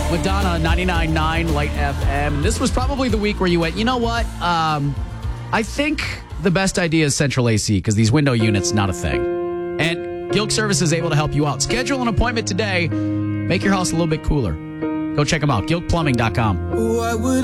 Madonna, 99.9 Light FM. And this was probably the week where you went, you know what? I think the best idea is central AC because these window units, not a thing. And Gilk Service is able to help you out. Schedule an appointment today. Make your house a little bit cooler. Go check them out. GilkPlumbing.com.